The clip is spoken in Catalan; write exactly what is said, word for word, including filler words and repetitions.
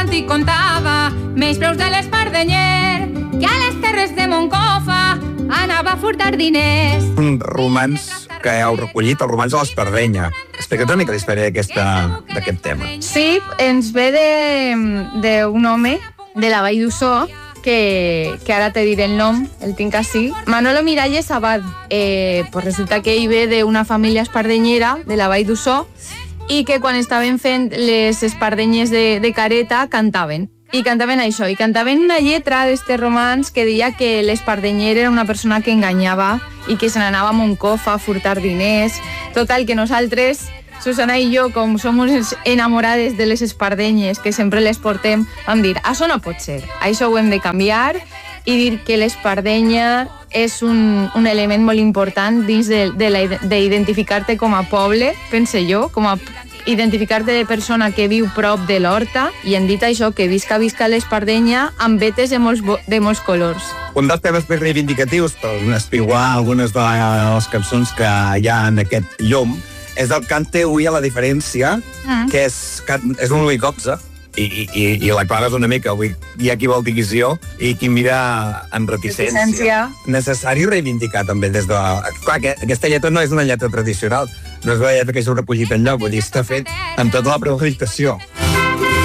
i contava més preus de l'espardenyer, que a les terres de Moncofa anava a furtar diners. Un romanç que heu recollit, el romanç de l'Espardenya. Explica't una mica la història d'aquest tema. Sí, ens ve d'un home de la Vall d'Ussó, que, que ara te diré el nom, el tinc així. Manolo Miralles Abad. Eh, pues resulta que ell ve d'una família espardenyera de la Vall d'Ussó i que quan estaven fent les espardenyes de, de careta cantaven. I cantaven això, i cantaven una lletra d'este romanç que deia que l'espardenyer era una persona que enganyava i que se n'anava a Moncofa a furtar diners. Total, que nosaltres, Susana i jo, com som enamorades de les espardenyes, que sempre les portem, vam dir, això no pot ser, això ho hem de canviar i dir que l'espardenya és un, un element molt important dins d'identificar-te com a poble, pense jo, com a identificar-te de persona que viu prop de l'horta, i hem dit això, que visca, visca l'espardenya amb vetes de molts, de molts colors. Un dels temes més reivindicatius per espiguar algunes de les cançons que hi ha en aquest llom és el Cante hui a la diferència, mm. que és, és un Louis Copsa, i, i, i la Clara és una mica, avui hi ha qui vol divisió i qui mira amb reticència. reticència. Necessari reivindicar també des de... Clar, que aquesta lletra no és una lletra tradicional, no és una lletra que s'ha recollit enlloc, vull dir, està fet amb tota la premeditació.